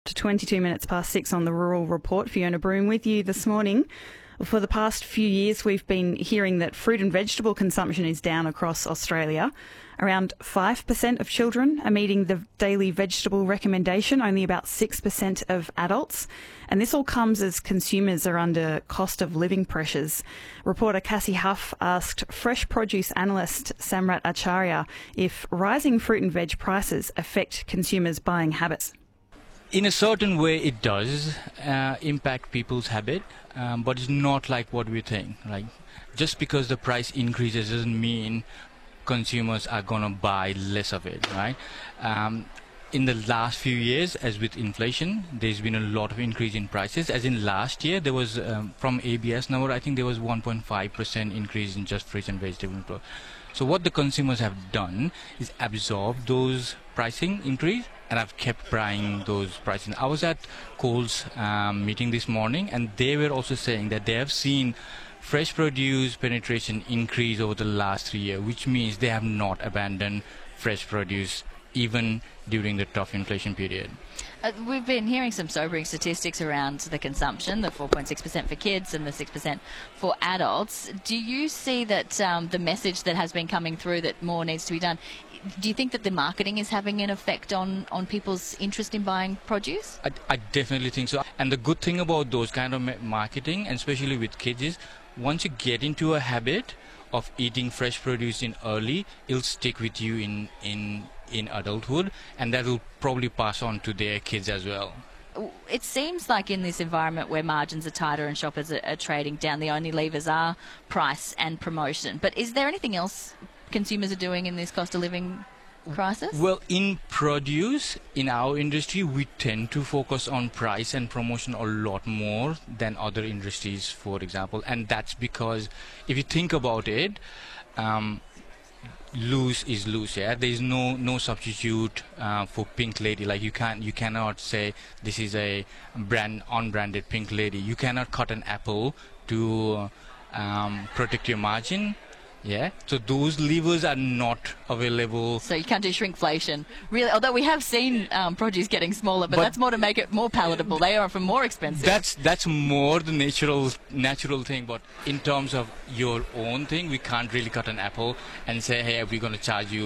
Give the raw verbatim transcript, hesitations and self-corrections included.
To twenty-two minutes past six on the Rural Report. Fiona Broom with you this morning. For the past few years, we've been hearing that fruit and vegetable consumption is down across Australia. Around five percent of children are meeting the daily vegetable recommendation, only about six percent of adults. And this all comes as consumers are under cost of living pressures. Reporter Cassie Huff asked fresh produce analyst Samrat Acharya if rising fruit and veg prices affect consumers' buying habits. In a certain way, it does uh, impact people's habit, um, but it's not like what we think. Like, just because the price increases doesn't mean consumers are going to buy less of it, right? Um, in the last few years, as with inflation, there's been a lot of increase in prices. As in last year, there was, um, from A B S number, I think there was one point five percent increase in just fruits and vegetables. So what the consumers have done is absorb those pricing increase, and I've kept buying those pricing. I was at Coles um, meeting this morning, and they were also saying that they have seen fresh produce penetration increase over the last three years, which means they have not abandoned fresh produce even during the tough inflation period. Uh, we've been hearing some sobering statistics around the consumption, the four point six percent for kids and the six percent for adults. Do you see that um, the message that has been coming through that more needs to be done, do you think that the marketing is having an effect on, on people's interest in buying produce? I, I definitely think so. And the good thing about those kind of marketing, and especially with kids, is once you get into a habit of eating fresh produce in early, it'll stick with you in, in, in adulthood, and that will probably pass on to their kids as well. It seems like in this environment where margins are tighter and shoppers are, are trading down, the only levers are price and promotion. But is there anything else consumers are doing in this cost of living crisis? Well, in produce, in our industry, we tend to focus on price and promotion a lot more than other industries, for example. And that's because if you think about it, um, loose is loose. Yeah, there is no no substitute uh, for Pink Lady. Like you can't you cannot say this is a brand unbranded Pink Lady. You cannot cut an apple to um, protect your margin. Yeah, so those levers are not available. So you can't do shrinkflation, really. Although we have seen um, produce getting smaller, but, but that's more to make it more palatable. They are often more expensive. That's that's more the natural natural thing. But in terms of your own thing, we can't really cut an apple and say, hey, we're going to charge you